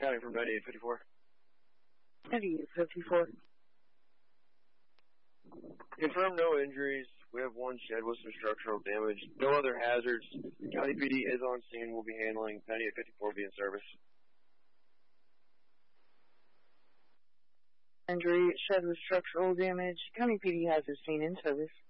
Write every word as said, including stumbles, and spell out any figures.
County from ninety-eight fifty-four. ninety-eight fifty-four. Confirm no injuries. We have one shed with some structural damage. No other hazards. County P D is on scene. We'll be handling ninety-eight fifty-four be in service. Injury, shed with structural damage. County P D has a scene in service.